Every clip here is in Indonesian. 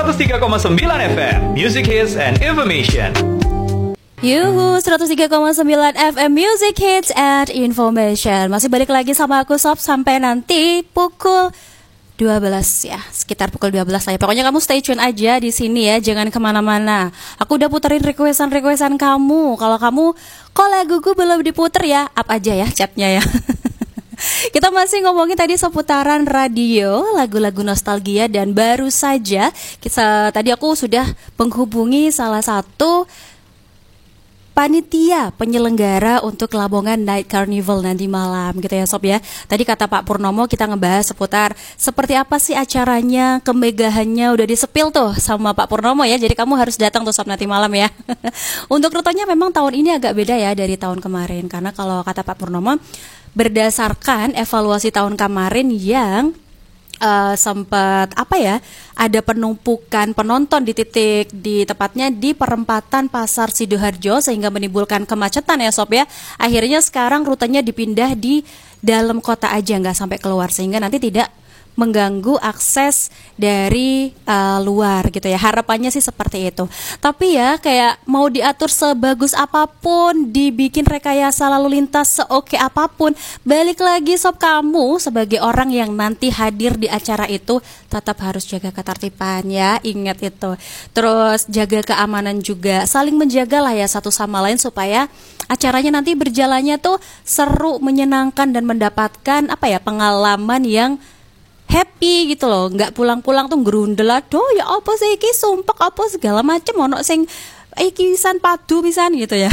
103,9 FM, Music Hits and Information. Yuhu, 103,9 FM Music Hits and Information. Masih balik lagi sama aku Sob sampai nanti pukul 12 ya, sekitar pukul 12 lah ya. Pokoknya kamu stay tune aja di sini ya, jangan kemana-mana. Aku udah puterin requestan kamu. Kalau kamu kok laguku belum diputer ya, up aja ya chatnya ya. Kita masih ngomongin tadi seputaran radio, lagu-lagu nostalgia, dan baru saja tadi aku sudah menghubungi salah satu panitia penyelenggara untuk Lamongan Night Carnival nanti malam gitu ya Sob ya. Tadi kata Pak Purnomo kita ngebahas seputar seperti apa sih acaranya, kemegahannya udah disepil tuh sama Pak Purnomo ya. Jadi kamu harus datang tuh Sob nanti malam ya. Untuk rutenya memang tahun ini agak beda ya dari tahun kemarin, karena kalau kata Pak Purnomo berdasarkan evaluasi tahun kemarin yang sempat ada penumpukan penonton di tepatnya di perempatan Pasar Sidoarjo sehingga menimbulkan kemacetan ya Sob ya. Akhirnya sekarang rutenya dipindah di dalam kota aja, nggak sampai keluar, sehingga nanti tidak mengganggu akses dari luar gitu ya. Harapannya sih seperti itu. Tapi ya kayak mau diatur sebagus apapun, dibikin rekayasa lalu lintas seoke apapun, balik lagi Sob, kamu sebagai orang yang nanti hadir di acara itu tetap harus jaga ketertiban ya. Ingat itu. Terus jaga keamanan juga, saling menjaga lah ya satu sama lain supaya acaranya nanti berjalannya tuh seru, menyenangkan, dan mendapatkan pengalaman yang happy gitu loh. Nggak pulang-pulang tuh gerundel, aduh ya apa sih iki sumpek apa segala macem, ono sing iki pisan padu pisan gitu ya.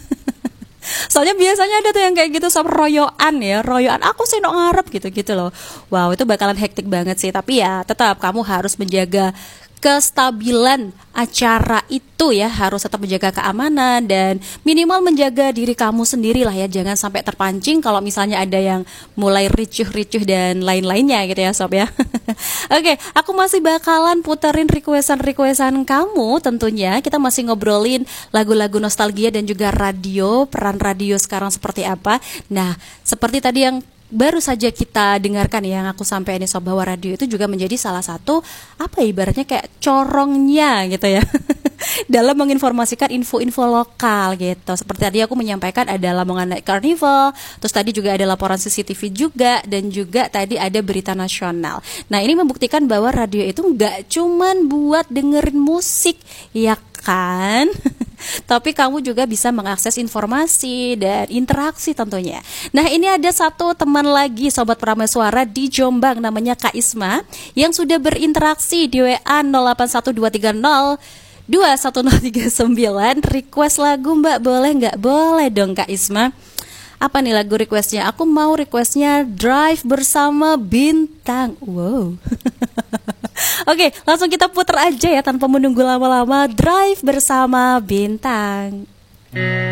Soalnya biasanya ada tuh yang kayak gitu sama royoan aku sih nok ngarep gitu loh. Wow, itu bakalan hektik banget sih. Tapi ya tetap kamu harus menjaga kestabilan acara itu ya, harus tetap menjaga keamanan dan minimal menjaga diri kamu sendiri lah ya, jangan sampai terpancing kalau misalnya ada yang mulai ricuh dan lain-lainnya gitu ya Sob ya. Oke, aku masih bakalan puterin requestan kamu tentunya. Kita masih ngobrolin lagu-lagu nostalgia dan juga radio, peran radio sekarang seperti apa. Nah, seperti tadi yang baru saja kita dengarkan yang aku sampaikan di Sob, bahwa radio itu juga menjadi salah satu ibaratnya kayak corongnya gitu ya dalam menginformasikan info-info lokal gitu. Seperti tadi aku menyampaikan ada Lamongan Night Carnival, terus tadi juga ada laporan CCTV juga, dan juga tadi ada berita nasional. Nah, ini membuktikan bahwa radio itu nggak cuman buat dengerin musik ya kan, tapi kamu juga bisa mengakses informasi dan interaksi tentunya. Nah, ini ada satu teman lagi Sobat Prameswara di Jombang, namanya Kak Isma, yang sudah berinteraksi di WA 081230 21039. Request lagu Mbak, boleh nggak? Boleh dong Kak Isma. Apa nih lagu requestnya? Aku mau requestnya Drive bersama Bintang. Wow. Oke, langsung kita putar aja ya tanpa menunggu lama-lama. Drive bersama Bintang.